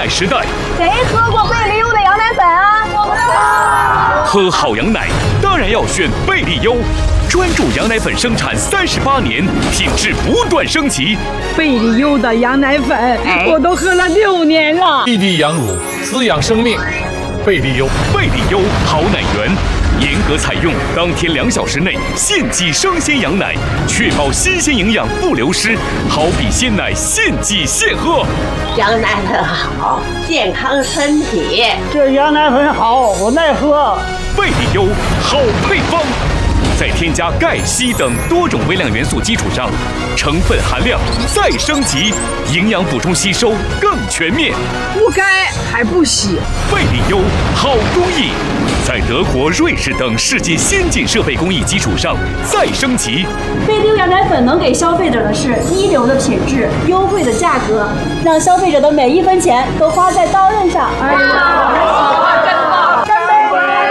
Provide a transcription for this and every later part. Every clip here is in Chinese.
奶时代。 谁喝过贝利优的羊奶粉啊？我们喝好羊奶当然要选贝利优，专注羊奶粉生产38年，品质不断升级。 贝利优的羊奶粉，我都喝了6年了。 滴滴羊乳，滋养生命。贝利优， 贝利优好奶源，严格采用当天2小时内现挤生鲜羊奶，确保新鲜营养不流失，好比鲜奶现挤现喝。 羊奶粉好，健康身体。 这羊奶粉好，我爱喝。 贝利优好配方，在添加钙、硒等多种微量元素基础上，成分含量再升级，营养补充吸收更全面。 不该还不洗。 贝利优好工艺，在德国、瑞士等世界先进设备工艺基础上再升级。 贝利优羊奶粉能给消费者的是一流的品质、优惠的价格，让消费者的每1分钱都花在刀刃上。 哎呀，真棒！干杯！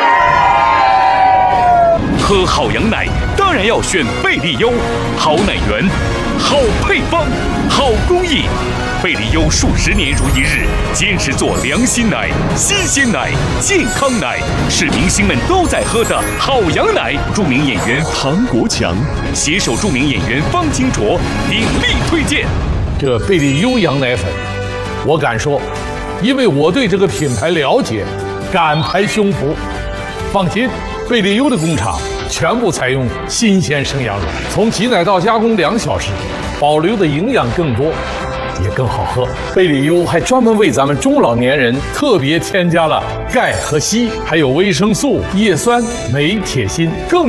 喝好羊奶当然要选贝利优，好奶源，好配方，好工艺。贝利优数10年如一日，坚持做良心奶、新鲜奶、健康奶，是明星们都在喝的好羊奶。著名演员唐国强携手著名演员方清卓鼎力推荐。 这贝利优羊奶粉，我敢说，因为我对这个品牌了解，敢拍胸脯。放心，贝利优的工厂全部采用新鲜生羊乳，从挤奶到加工2小时，保留的营养更多，也更好喝。贝利优还专门为咱们中老年人特别添加了钙和硒，还有维生素、叶酸、镁、铁、锌，更